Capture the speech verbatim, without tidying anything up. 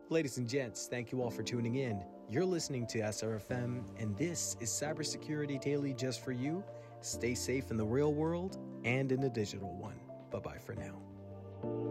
Ladies and gents, thank you all for tuning in. You're listening to S R F M, and this is Cybersecurity Daily just for you. Stay safe in the real world and in the digital one. Bye-bye for now.